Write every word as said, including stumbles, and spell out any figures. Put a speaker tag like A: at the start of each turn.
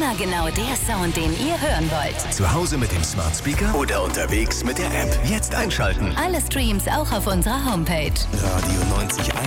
A: Immer genau der Sound, den ihr hören wollt.
B: Zu Hause mit dem Smart Speaker oder unterwegs mit der App. Jetzt einschalten.
A: Alle Streams auch auf unserer Homepage.
B: Radio neunzig Komma eins.